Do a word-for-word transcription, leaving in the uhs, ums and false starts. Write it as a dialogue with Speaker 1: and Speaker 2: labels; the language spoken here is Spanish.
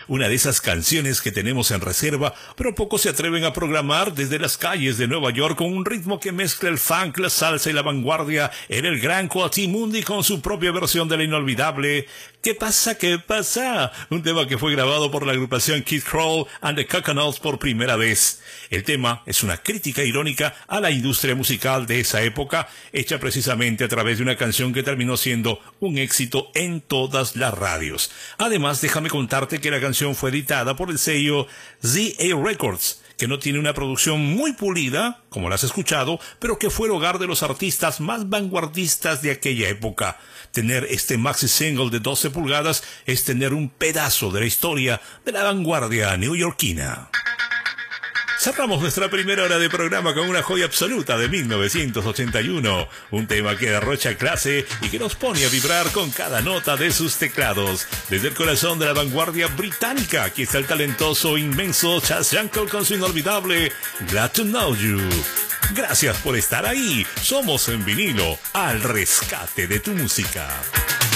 Speaker 1: una de esas canciones que tenemos en reserva, pero pocos se atreven a programar desde las calles de Nueva York con un ritmo que mezcla el funk, la salsa y la vanguardia. Era el gran Coatimundi con su propia versión de la inolvidable ¿Qué pasa? ¿Qué pasa? Un tema que fue grabado por la agrupación Kid Kroll and the Coconuts por primera vez. El tema es una crítica irónica a la industria musical de esa época, hecha precisamente a través de una canción que terminó siendo un éxito en todas las radios. Además, déjame contarte que la canción fue editada por el sello Z A Records, que no tiene una producción muy pulida, como la has escuchado, pero que fue el hogar de los artistas más vanguardistas de aquella época. Tener este maxi single de doce pulgadas es tener un pedazo de la historia de la vanguardia neoyorquina. Cerramos nuestra primera hora de programa con una joya absoluta de mil novecientos ochenta y uno, un tema que derrocha clase y que nos pone a vibrar con cada nota de sus teclados. Desde el corazón de la vanguardia británica, aquí está el talentoso, inmenso Chas Jankel con su inolvidable Glad to Know You. Gracias por estar ahí. Somos en vinilo, al rescate de tu música.